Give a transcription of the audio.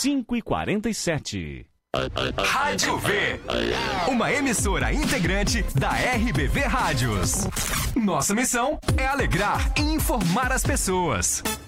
5h47. Rádio V, uma emissora integrante da RBV Rádios. Nossa missão é alegrar e informar as pessoas.